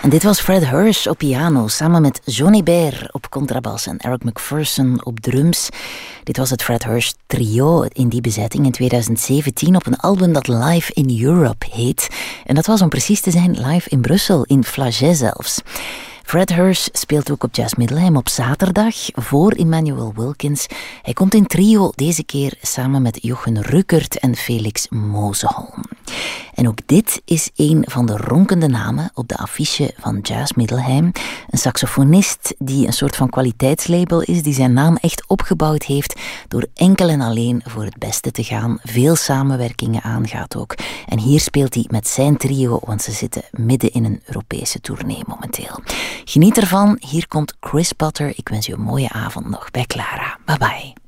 En dit was Fred Hirsch op piano, samen met Johnny Hébert op contrabas en Eric McPherson op drums. Dit was het Fred Hirsch trio in die bezetting in 2017 op een album dat Live in Europe heet. En dat was, om precies te zijn, live in Brussel, in Flagey zelfs. Fred Hirsch speelt ook op Jazz Middelheim op zaterdag voor Emmanuel Wilkins. Hij komt in trio, deze keer samen met Jochen Ruckert en Felix Moseholm. En ook dit is een van de ronkende namen op de affiche van Jazz Middelheim. Een saxofonist die een soort van kwaliteitslabel is, die zijn naam echt opgebouwd heeft door enkel en alleen voor het beste te gaan. Veel samenwerkingen aangaat ook. En hier speelt hij met zijn trio, want ze zitten midden in een Europese tournee momenteel. Geniet ervan, hier komt Chris Potter. Ik wens u een mooie avond nog bij Clara. Bye bye.